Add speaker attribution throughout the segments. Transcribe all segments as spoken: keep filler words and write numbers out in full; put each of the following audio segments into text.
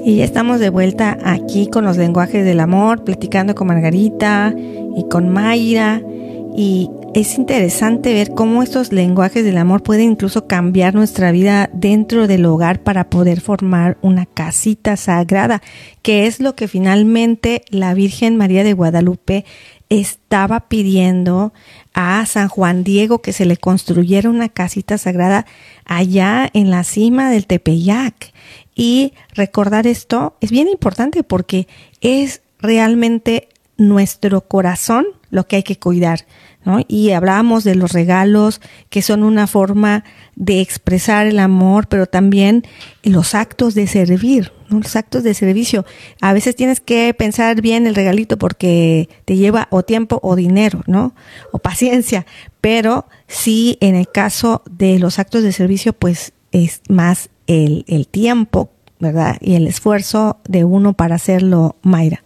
Speaker 1: Y ya estamos de vuelta aquí con los lenguajes del amor, platicando con Margarita y con Mayra. Y es interesante ver cómo estos lenguajes del amor pueden incluso cambiar nuestra vida dentro del hogar para poder formar una casita sagrada, que es lo que finalmente la Virgen María de Guadalupe estaba pidiendo a San Juan Diego, que se le construyera una casita sagrada allá en la cima del Tepeyac. Y recordar esto es bien importante porque es realmente nuestro corazón lo que hay que cuidar, ¿no? Y hablábamos de los regalos, que son una forma de expresar el amor, pero también los actos de servir, ¿no? Los actos de servicio. A veces tienes que pensar bien el regalito porque te lleva o tiempo o dinero, ¿no? O paciencia. Pero sí, en el caso de los actos de servicio, pues es más el, el tiempo, ¿verdad? Y el esfuerzo de uno para hacerlo, Mayra.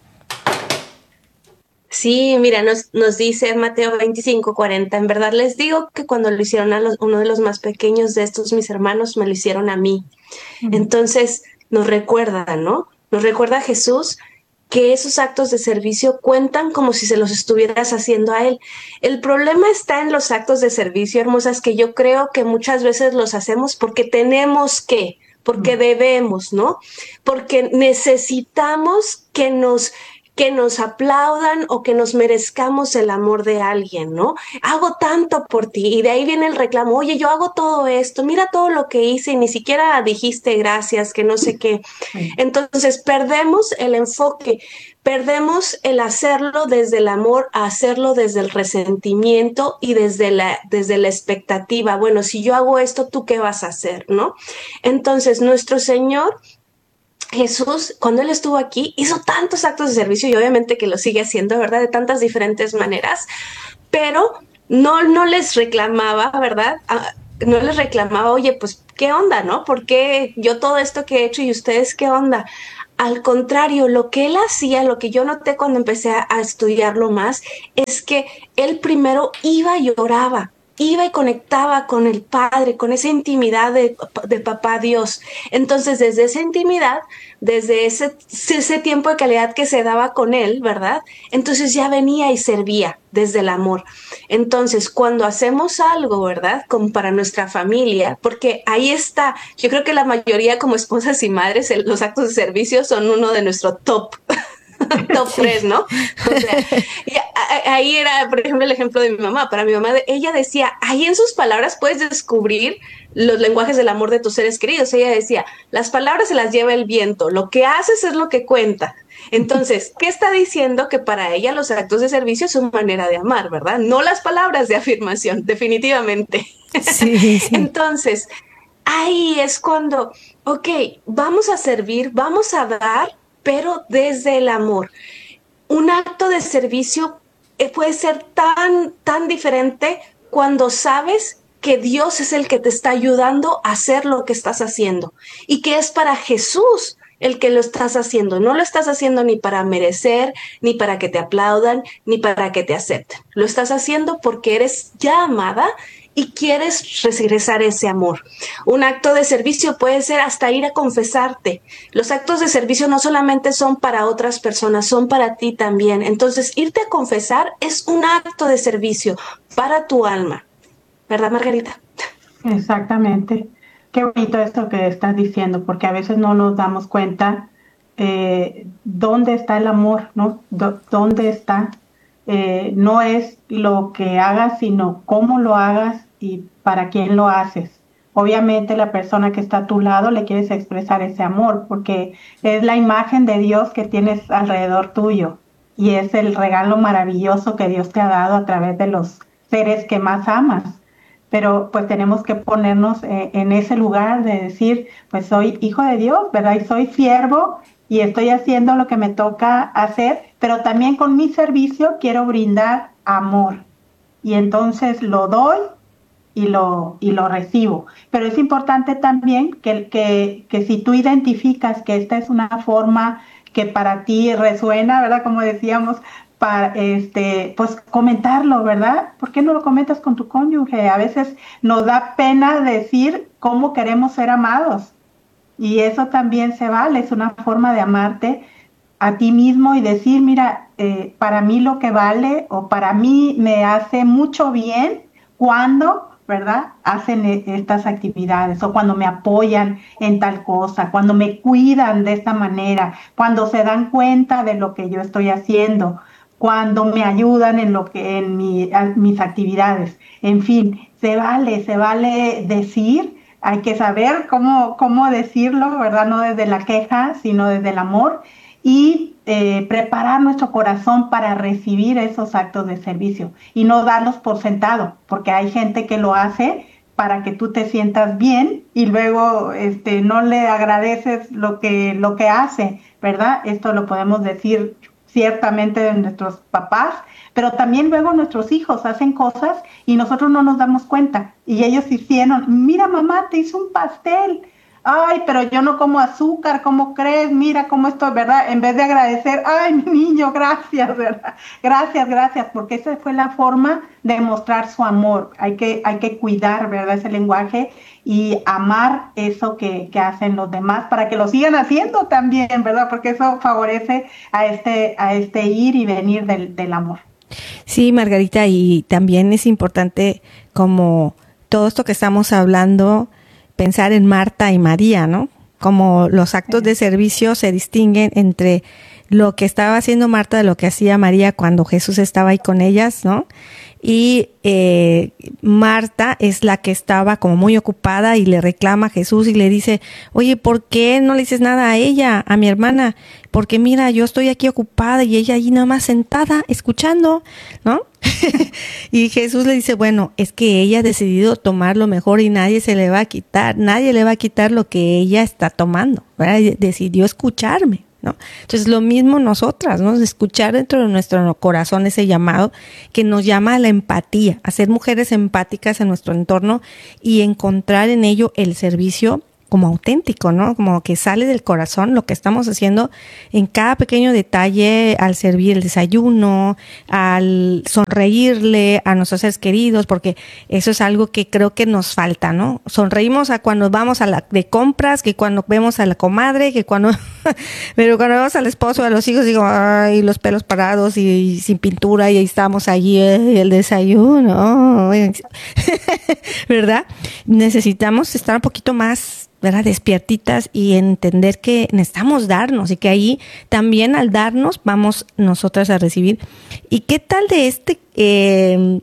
Speaker 2: Sí, mira, nos, nos dice Mateo veinticinco cuarenta, en verdad les digo que cuando lo hicieron a los, uno de los más pequeños de estos mis hermanos, me lo hicieron a mí. Mm. Entonces nos recuerda, ¿no? Nos recuerda Jesús que esos actos de servicio cuentan como si se los estuvieras haciendo a Él. El problema está en los actos de servicio, hermosas, que yo creo que muchas veces los hacemos porque tenemos que, porque debemos, ¿no? Porque necesitamos que nos... que nos aplaudan o que nos merezcamos el amor de alguien, ¿no? Hago tanto por ti y de ahí viene el reclamo, oye, yo hago todo esto, mira todo lo que hice y ni siquiera dijiste gracias, que no sé qué. Entonces perdemos el enfoque, perdemos el hacerlo desde el amor a hacerlo desde el resentimiento y desde la, desde la expectativa. Bueno, si yo hago esto, ¿tú qué vas a hacer, no? Entonces nuestro Señor Jesús, cuando Él estuvo aquí, hizo tantos actos de servicio y obviamente que lo sigue haciendo, ¿verdad? De tantas diferentes maneras, pero no, no les reclamaba, ¿verdad? Ah, no les reclamaba, oye, pues, ¿qué onda, no? ¿Por qué yo todo esto que he hecho y ustedes qué onda? Al contrario, lo que Él hacía, lo que yo noté cuando empecé a, a estudiarlo más, es que Él primero iba y oraba. Iba y conectaba con el Padre, con esa intimidad de, de Papá Dios. Entonces, desde esa intimidad, desde ese, ese tiempo de calidad que se daba con Él, ¿verdad? Entonces ya venía y servía desde el amor. Entonces, cuando hacemos algo, ¿verdad? Como para nuestra familia, porque ahí está, yo creo que la mayoría como esposas y madres, el, los actos de servicio son uno de nuestro top. top sí. tres, ¿no? O sea, y a, a, ahí era, por ejemplo, el ejemplo de mi mamá. Para mi mamá, ella decía, ahí en sus palabras puedes descubrir los lenguajes del amor de tus seres queridos. Ella decía, las palabras se las lleva el viento, lo que haces es lo que cuenta. Entonces, ¿qué está diciendo? Que para ella los actos de servicio son manera de amar, ¿verdad? No las palabras de afirmación, definitivamente.
Speaker 1: Sí, sí.
Speaker 2: Entonces, ahí es cuando, ok, vamos a servir, vamos a dar, pero desde el amor. Un acto de servicio puede ser tan, tan diferente cuando sabes que Dios es el que te está ayudando a hacer lo que estás haciendo y que es para Jesús el que lo estás haciendo. No lo estás haciendo ni para merecer, ni para que te aplaudan, ni para que te acepten. Lo estás haciendo porque eres ya amada y quieres regresar ese amor. Un acto de servicio puede ser hasta ir a confesarte. Los actos de servicio no solamente son para otras personas, son para ti también. Entonces, irte a confesar es un acto de servicio para tu alma. ¿Verdad, Margarita?
Speaker 3: Exactamente. Qué bonito esto que estás diciendo, porque a veces no nos damos cuenta eh, dónde está el amor, ¿no? D- ¿Dónde está? Eh, no es lo que hagas, sino cómo lo hagas y para quién lo haces. Obviamente la persona que está a tu lado le quieres expresar ese amor, porque es la imagen de Dios que tienes alrededor tuyo y es el regalo maravilloso que Dios te ha dado a través de los seres que más amas. Pero pues tenemos que ponernos eh, en ese lugar de decir, pues soy hijo de Dios, ¿verdad? Y soy siervo y estoy haciendo lo que me toca hacer, pero también con mi servicio quiero brindar amor. Y entonces lo doy y lo, y lo recibo. Pero es importante también que, que, que si tú identificas que esta es una forma que para ti resuena, ¿verdad? Como decíamos, para este, pues comentarlo, ¿verdad? ¿Por qué no lo comentas con tu cónyuge? A veces nos da pena decir cómo queremos ser amados. Y eso también se vale, es una forma de amarte a ti mismo y decir, mira, eh, para mí lo que vale o para mí me hace mucho bien cuando, ¿verdad?, hacen estas actividades o cuando me apoyan en tal cosa, cuando me cuidan de esta manera, cuando se dan cuenta de lo que yo estoy haciendo, cuando me ayudan en lo que en mi, mis actividades. En fin, se vale, se vale decir, hay que saber cómo, cómo decirlo, ¿verdad? No desde la queja, sino desde el amor y eh, preparar nuestro corazón para recibir esos actos de servicio y no darlos por sentado, porque hay gente que lo hace para que tú te sientas bien y luego este, no le agradeces lo que, lo que hace, ¿verdad? Esto lo podemos decir ciertamente de nuestros papás, pero también luego nuestros hijos hacen cosas y nosotros no nos damos cuenta. Y ellos hicieron, mira mamá, te hizo un pastel. Ay, pero yo no como azúcar, ¿cómo crees? Mira cómo esto, ¿verdad? En vez de agradecer, ay, mi niño, gracias, ¿verdad? Gracias, gracias, porque esa fue la forma de mostrar su amor. Hay que, hay que cuidar, ¿verdad? Ese lenguaje y amar eso que, que hacen los demás para que lo sigan haciendo también, ¿verdad? Porque eso favorece a este, a este ir y venir del, del amor.
Speaker 1: Sí, Margarita, y también es importante como todo esto que estamos hablando, pensar en Marta y María, ¿no? Como los actos de servicio se distinguen entre lo que estaba haciendo Marta de lo que hacía María cuando Jesús estaba ahí con ellas, ¿no? Y eh, Marta es la que estaba como muy ocupada y le reclama a Jesús y le dice, oye, ¿por qué no le dices nada a ella, a mi hermana? Porque mira, yo estoy aquí ocupada y ella ahí nada más sentada, escuchando, ¿no? Y Jesús le dice, bueno, es que ella ha decidido tomar lo mejor y nadie se le va a quitar, nadie le va a quitar lo que ella está tomando, ¿verdad? Decidió escucharme, ¿no? Entonces lo mismo nosotras, ¿no? Escuchar dentro de nuestro corazón ese llamado que nos llama a la empatía, a ser mujeres empáticas en nuestro entorno y encontrar en ello el servicio como auténtico, ¿no? Como que sale del corazón lo que estamos haciendo en cada pequeño detalle, al servir el desayuno, al sonreírle a nuestros seres queridos, porque eso es algo que creo que nos falta, ¿no? Sonreímos a cuando vamos a la de compras, que cuando vemos a la comadre, que cuando pero cuando vemos al esposo, a los hijos, digo, ay, los pelos parados y, y sin pintura y ahí estamos allí, eh, el desayuno, ¿verdad? Necesitamos estar un poquito más, ¿verdad?, despiertitas y entender que necesitamos darnos y que ahí también al darnos vamos nosotras a recibir. ¿Y qué tal de este eh,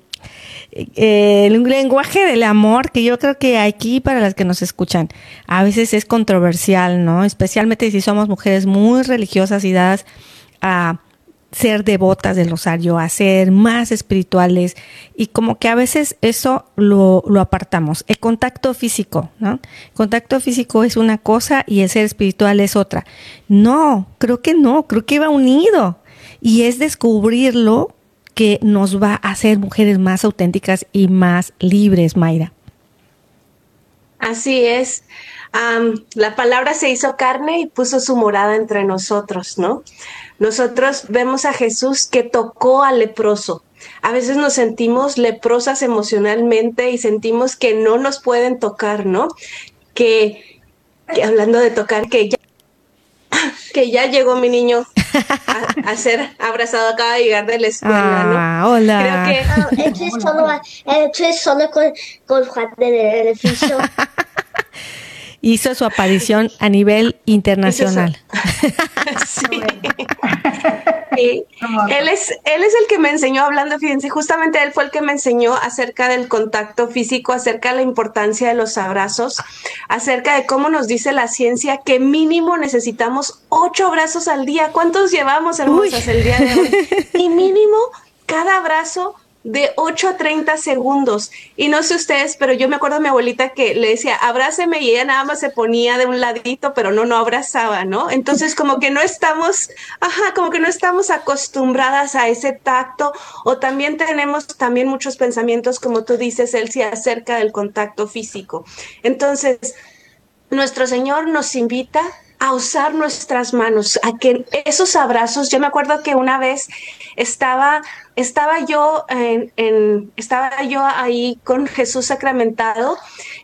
Speaker 1: eh, el lenguaje del amor, que yo creo que aquí para las que nos escuchan a veces es controversial, ¿no? Especialmente si somos mujeres muy religiosas y dadas a ser devotas del rosario, a ser más espirituales, y como que a veces eso lo, lo apartamos. El contacto físico, ¿no? El contacto físico es una cosa y el ser espiritual es otra. No, creo que no, creo que va unido y es descubrirlo que nos va a hacer mujeres más auténticas y más libres, Mayra.
Speaker 2: Así es. Um, la palabra se hizo carne y puso su morada entre nosotros, ¿no? Nosotros vemos a Jesús que tocó al leproso. A veces nos sentimos leprosas emocionalmente y sentimos que no nos pueden tocar, ¿no? Que, que hablando de tocar, que ya, que ya llegó mi niño a, a ser abrazado, acaba de llegar de la escuela, ¿no?
Speaker 1: Ah, hola.
Speaker 2: Creo que...
Speaker 4: Ah, e tu sono, e tu sono col, col frate del figlio.
Speaker 1: Hizo su aparición a nivel internacional.
Speaker 2: Sí. Sí. Él es, él es el que me enseñó, hablando, fíjense, justamente él fue el que me enseñó acerca del contacto físico, acerca de la importancia de los abrazos, acerca de cómo nos dice la ciencia que mínimo necesitamos ocho abrazos al día. ¿Cuántos llevamos, hermosas, Uy. el día de hoy? Y mínimo cada abrazo de ocho a treinta segundos. Y no sé ustedes, pero yo me acuerdo de mi abuelita que le decía, abráceme, y ella nada más se ponía de un ladito, pero no, no abrazaba, ¿no? Entonces como que no estamos, ajá, como que no estamos acostumbradas a ese tacto, o también tenemos también muchos pensamientos, como tú dices, Elsie, acerca del contacto físico. Entonces, nuestro Señor nos invita a usar nuestras manos, a que esos abrazos, yo me acuerdo que una vez estaba, estaba yo en, en, estaba yo ahí con Jesús sacramentado,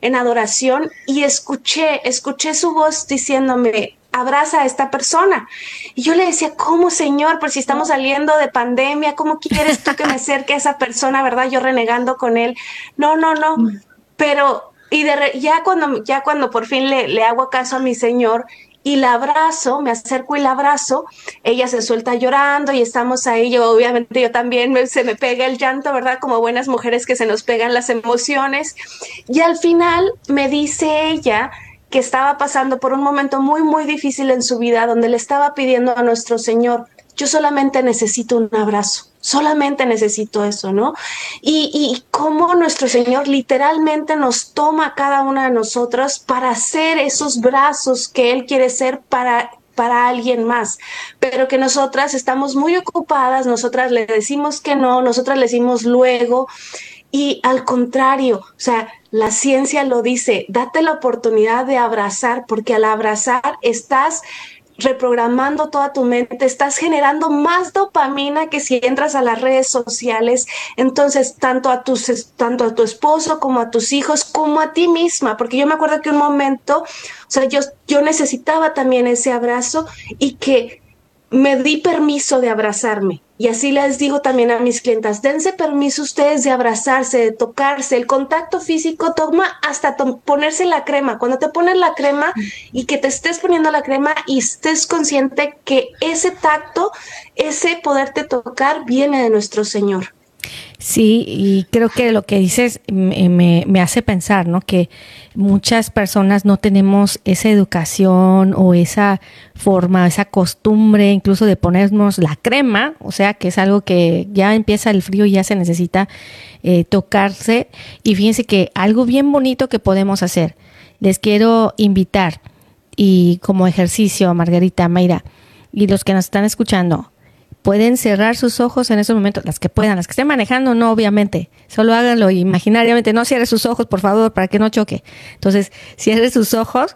Speaker 2: en adoración y escuché, escuché su voz diciéndome, abraza a esta persona. Y yo le decía, ¿cómo, Señor? Pues si estamos saliendo de pandemia, ¿cómo quieres tú que me acerque a esa persona, verdad? Yo renegando con él. No, no, no. Pero, y de re, ya cuando, ya cuando por fin le, le hago caso a mi Señor y la abrazo, me acerco y la abrazo, ella se suelta llorando y estamos ahí. Yo, obviamente, yo también me, se me pega el llanto, ¿verdad? Como buenas mujeres que se nos pegan las emociones. Y al final me dice ella que estaba pasando por un momento muy, muy difícil en su vida, donde le estaba pidiendo a nuestro Señor, yo solamente necesito un abrazo, solamente necesito eso, ¿no? Y, y cómo nuestro Señor literalmente nos toma a cada una de nosotras para ser esos brazos que Él quiere ser para para alguien más, pero que nosotras estamos muy ocupadas, nosotras le decimos que no, nosotras le decimos luego, y al contrario, o sea, la ciencia lo dice, date la oportunidad de abrazar, porque al abrazar estás reprogramando toda tu mente, estás generando más dopamina que si entras a las redes sociales. Entonces, tanto a tus, tanto a tu esposo como a tus hijos, como a ti misma, porque yo me acuerdo que un momento, o sea, yo, yo necesitaba también ese abrazo y que me di permiso de abrazarme. Y así les digo también a mis clientas, dense permiso ustedes de abrazarse, de tocarse. El contacto físico toma hasta to- ponerse la crema. Cuando te pones la crema y que te estés poniendo la crema y estés consciente que ese tacto, ese poderte tocar viene de nuestro Señor.
Speaker 1: Sí, y creo que lo que dices me, me, me hace pensar, ¿no? Que muchas personas no tenemos esa educación o esa forma, esa costumbre incluso de ponernos la crema, o sea, que es algo que ya empieza el frío y ya se necesita eh, tocarse. Y fíjense que algo bien bonito que podemos hacer, les quiero invitar, y como ejercicio, Margarita, Mayra, y los que nos están escuchando, pueden cerrar sus ojos en esos momentos, las que puedan, las que estén manejando, no, obviamente, solo háganlo imaginariamente, no cierre sus ojos, por favor, para que no choque. Entonces, cierre sus ojos,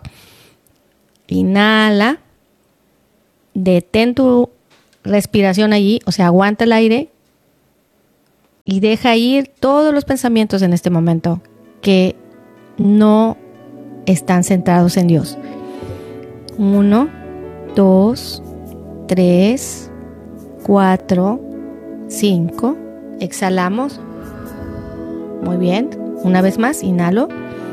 Speaker 1: inhala, detén tu respiración allí, o sea, aguanta el aire y deja ir todos los pensamientos en este momento que no están centrados en Dios. Uno, dos, tres, cuatro, cinco. Exhalamos. Muy bien. Una vez más, inhalo.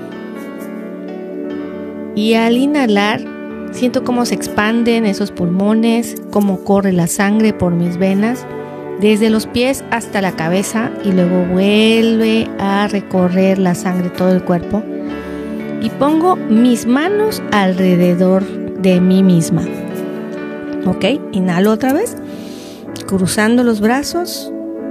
Speaker 1: Y al inhalar, siento cómo se expanden esos pulmones, cómo corre la sangre por mis venas, desde los pies hasta la cabeza, y luego vuelve a recorrer la sangre todo el cuerpo. Y pongo mis manos alrededor de mí misma. Ok, inhalo otra vez. Cruzando los brazos,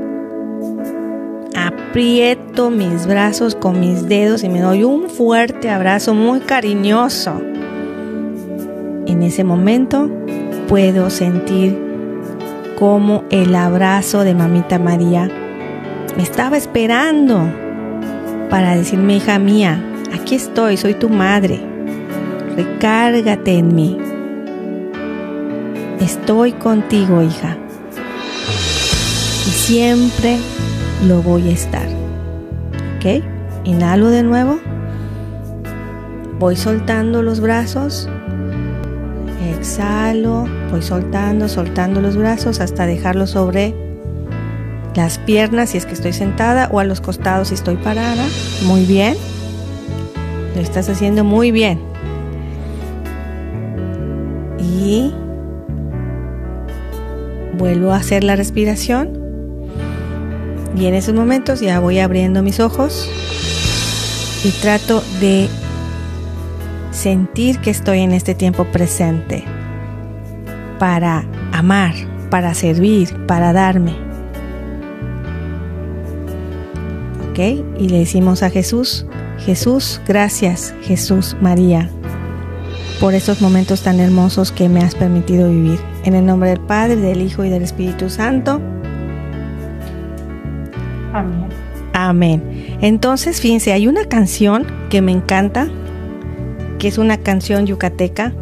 Speaker 1: aprieto mis brazos con mis dedos y me doy un fuerte abrazo muy cariñoso. En ese momento puedo sentir cómo el abrazo de Mamita María me estaba esperando para decirme, hija mía, aquí estoy, soy tu madre, recárgate en mí, estoy contigo, hija. Y siempre lo voy a estar. ¿Ok? Inhalo de nuevo. Voy soltando los brazos. Exhalo. Voy soltando, soltando los brazos hasta dejarlos sobre las piernas si es que estoy sentada, o a los costados si estoy parada. Muy bien. Lo estás haciendo muy bien. Y vuelvo a hacer la respiración. Y en esos momentos ya voy abriendo mis ojos y trato de sentir que estoy en este tiempo presente para amar, para servir, para darme. ¿Ok? Y le decimos a Jesús, Jesús, gracias, Jesús, María, por estos momentos tan hermosos que me has permitido vivir. En el nombre del Padre, del Hijo y del Espíritu Santo.
Speaker 3: Amén.
Speaker 1: Amén. Entonces, fíjense, hay una canción que me encanta, que es una canción yucateca,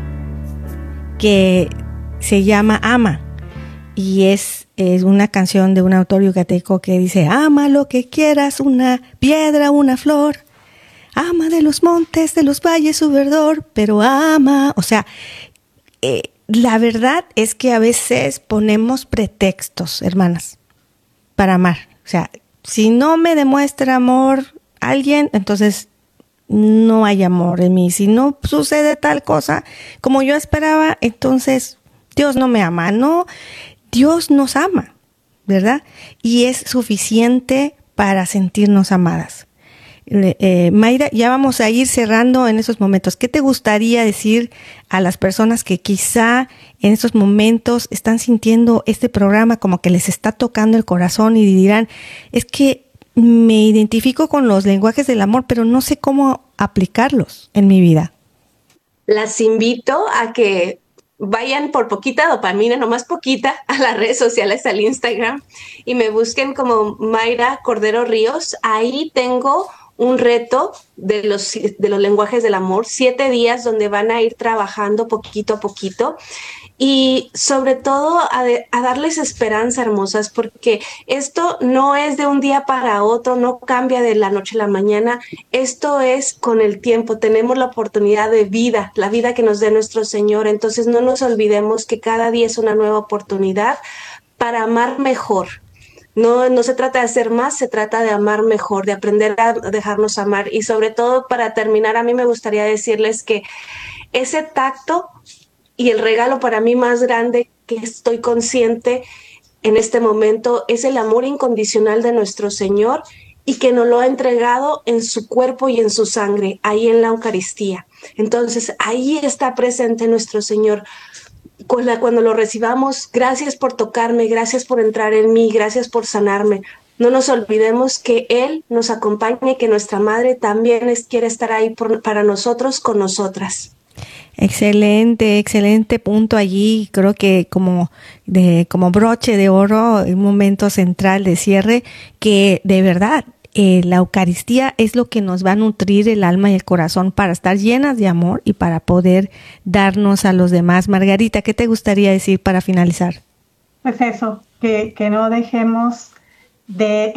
Speaker 1: que se llama Ama, y es, es una canción de un autor yucateco que dice, ama lo que quieras, una piedra, una flor, ama de los montes, de los valles su verdor, pero ama. O sea, eh, la verdad es que a veces ponemos pretextos, hermanas, para amar. O sea, si no me demuestra amor alguien, entonces no hay amor en mí. Si no sucede tal cosa como yo esperaba, entonces Dios no me ama. No, Dios nos ama, ¿verdad? Y es suficiente para sentirnos amadas. Eh, Mayra, ya vamos a ir cerrando en esos momentos. ¿Qué te gustaría decir a las personas que quizá en estos momentos están sintiendo este programa como que les está tocando el corazón y dirán, es que me identifico con los lenguajes del amor, pero no sé cómo aplicarlos en mi vida?
Speaker 2: Las invito a que vayan por poquita dopamina, nomás poquita, a las redes sociales, al Instagram, y me busquen como Mayra Cordero Ríos. Ahí tengo un reto de los, de los lenguajes del amor, siete días donde van a ir trabajando poquito a poquito y sobre todo a, de, a darles esperanza, hermosas, porque esto no es de un día para otro, no cambia de la noche a la mañana, esto es con el tiempo, tenemos la oportunidad de vida, la vida que nos dé nuestro Señor, entonces no nos olvidemos que cada día es una nueva oportunidad para amar mejor. No, no se trata de hacer más, se trata de amar mejor, de aprender a dejarnos amar. Y sobre todo, para terminar, a mí me gustaría decirles que ese tacto y el regalo para mí más grande que estoy consciente en este momento es el amor incondicional de nuestro Señor y que nos lo ha entregado en su cuerpo y en su sangre, ahí en la Eucaristía. Entonces, ahí está presente nuestro Señor. Cuando lo recibamos, gracias por tocarme, gracias por entrar en mí, gracias por sanarme. No nos olvidemos que Él nos acompaña y que nuestra Madre también es, quiere estar ahí por, para nosotros, con nosotras.
Speaker 1: Excelente, excelente punto allí. Creo que como de como broche de oro, un momento central de cierre, que de verdad eh, la Eucaristía es lo que nos va a nutrir el alma y el corazón para estar llenas de amor y para poder darnos a los demás. Margarita, ¿qué te gustaría decir para finalizar?
Speaker 3: Pues eso, que, que no dejemos de